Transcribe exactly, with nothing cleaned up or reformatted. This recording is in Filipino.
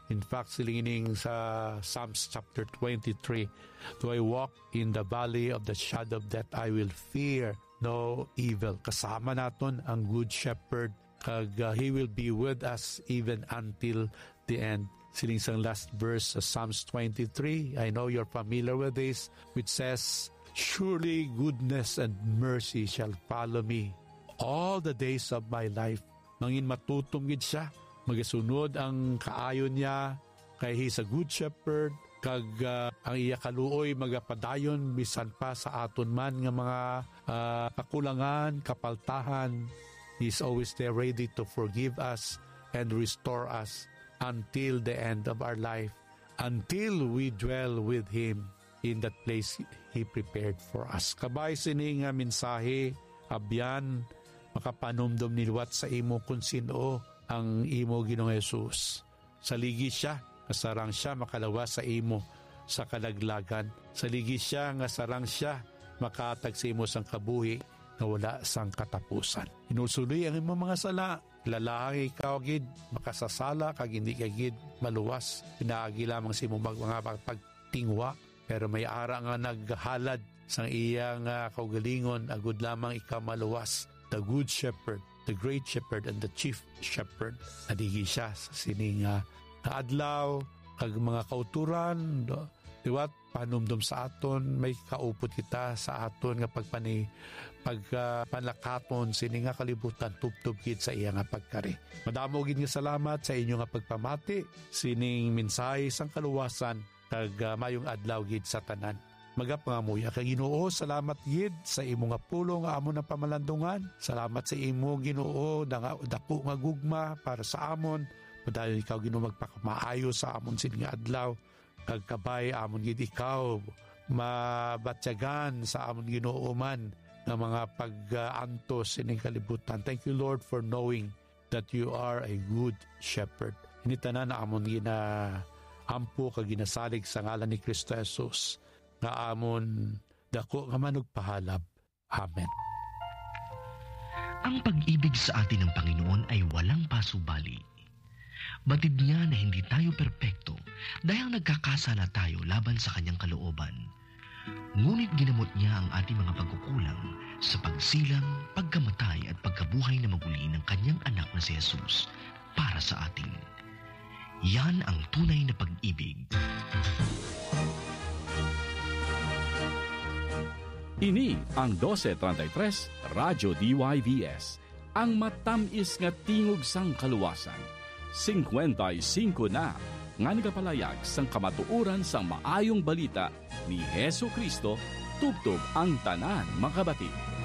In fact, silining sa Psalms chapter twenty-three, "Do I walk in the valley of the shadow of death, I will fear no evil." Kasama naton ang Good Shepherd, kag uh, He will be with us even until the end. Siling sang last verse sa Psalms twenty-three, I know you're familiar with this, which says, "Surely goodness and mercy shall follow me all the days of my life." Mangin matutumgid siya, magasunod ang kaayon niya, kay He's a good shepherd, kag uh, ang iya kaluoy magapadayon bisan pa sa aton man nga mga uh, kakulangan, kapaltahan. He's always there ready to forgive us and restore us until the end of our life, until we dwell with Him in that place He prepared for us. Kabay sini nga mensahe, abyan makapanumdum nilwat sa imo kung sino ang imo Ginoong Hesus. Saligi siya, kasarang siya makalawas sa imo sa kalaglagan. Saligi siya, nga sarang siya makatag sa imo sang kabuhi na wala sang katapusan. Inulsuloy ang imo mga sala, lalaki ikaw gid makasasala kag hindi ka gid maluwas. Pinaagi lamang sa imo mga pagtingwa, pero may ara nga naghalad sang iyang uh, kaugalingon, agud lamang ikaw maluwas. The Good Shepherd, the Great Shepherd, and the Chief Shepherd. Nadigi siya sa sining uh, kaadlaw, kag mga kauturan, do, diwat, panumdum sa aton, may kaupot kita sa aton nga pagpani, pagpanlakaton, uh, sining nga kalibutan, tuptub kit sa iya nga pagkari. Madamo gid nga salamat sa inyo nga pagpamati, sining mensahe sang kaluwasan, kag uh, mayong adlaw gid sa tanan. Magapangamuya kay Ginoo, salamat gid sa imo nga pulo nga amon ang pamalandungan. Salamat sa imo Ginoo, dako nga gugma para sa amon. Padayon ikaw Ginoo magpakamaayo sa amon sin nga adlaw. Kag kabay amon gid ikaw mabatyagan sa amon Ginoo man nga mga pag-antos ining kalibutan. Thank you Lord for knowing that you are a good shepherd. Ini tanan amon gina ampo kag ginasalig sa ngalan ni Kristo Jesus. Nga amon dako nga manugpahalab. Amen. Ang pag-ibig sa atin ng Panginoon ay walang pasubali. Batid niya na hindi tayo perpekto dahil nagkakasala tayo laban sa kanyang kalooban. Ngunit ginamot niya ang ating mga pagkukulang sa pagsilang, pagkamatay at pagkabuhay na maguli ng kanyang anak na si Jesus para sa atin. Yan ang tunay na pag-ibig. Ini ang twelve thirty-three Radyo D Y V S, ang matamis nga tingog sang kaluwasan. fifty-five na nga nagapalayag sang kamatuoran sang maayong balita ni Hesu Kristo tubtob ang tanan makabati.